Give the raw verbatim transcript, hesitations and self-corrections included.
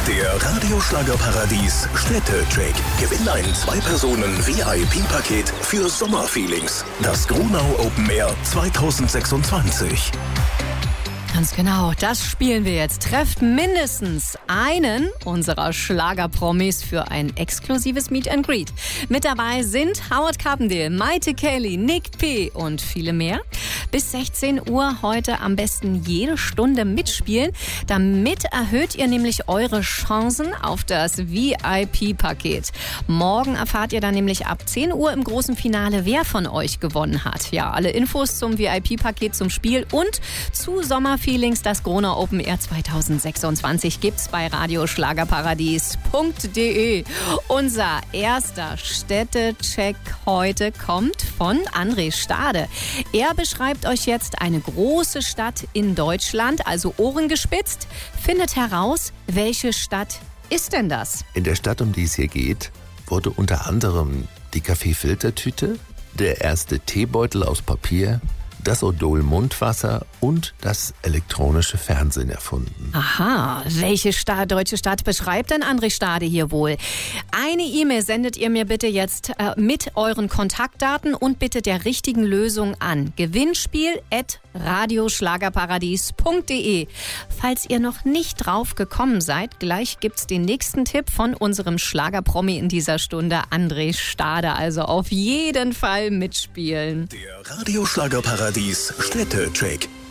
Der Radioschlagerparadies Städtecheck. Gewinn ein Zwei-Personen-V I P-Paket für Sommerfeelings. Das Gronau Open Air zwanzig sechsundzwanzig. Ganz genau, das spielen wir jetzt. Trefft mindestens einen unserer Schlagerpromis für ein exklusives Meet and Greet. Mit dabei sind Howard Carpendale, Maite Kelly, Nick P. und viele mehr. Bis sechzehn Uhr heute am besten jede Stunde mitspielen. Damit erhöht ihr nämlich eure Chancen auf das V I P-Paket. Morgen erfahrt ihr dann nämlich ab zehn Uhr im großen Finale, wer von euch gewonnen hat. Ja, alle Infos zum V I P-Paket, zum Spiel und zu Sommerfeelings, das Gronau Open Air zwanzig sechsundzwanzig gibt's bei radioschlagerparadies punkt de. Unser erster Städtecheck heute kommt von André Stade. Er beschreibt euch jetzt eine große Stadt in Deutschland, also Ohren gespitzt, findet heraus, welche Stadt ist denn das? In der Stadt, um die es hier geht, wurde unter anderem die Kaffeefiltertüte, der erste Teebeutel aus Papier, das Odol-Mundwasser und das elektronische Fernsehen erfunden. Aha, welche Stadt, deutsche Stadt beschreibt denn André Stade hier wohl? Eine E-Mail sendet ihr mir bitte jetzt äh, mit euren Kontaktdaten und bitte der richtigen Lösung an. Gewinnspiel at radioschlagerparadies punkt de. Falls ihr noch nicht drauf gekommen seid, gleich gibt's den nächsten Tipp von unserem Schlagerpromi in dieser Stunde, André Stade. Also auf jeden Fall mitspielen. Der Radioschlagerparadies Städtecheck.